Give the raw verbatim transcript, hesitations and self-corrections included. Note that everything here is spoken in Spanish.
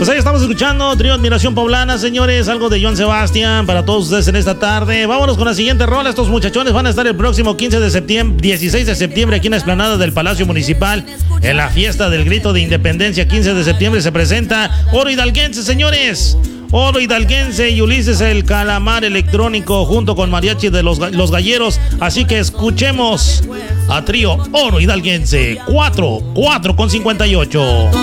Pues ahí estamos escuchando Trío Admiración Poblana, señores. Algo de Joan Sebastián para todos ustedes en esta tarde. Vámonos con la siguiente rola. Estos muchachones van a estar el próximo quince de septiembre, dieciséis de septiembre aquí en la explanada del Palacio Municipal. En la fiesta del Grito de Independencia, quince de septiembre, se presenta Oro Hidalguense, señores. Oro Hidalguense y Ulises el Calamar Electrónico junto con Mariachi de los, los Galleros. Así que escuchemos a Trío Oro Hidalguense. cuatro, cuatro con cincuenta y ocho.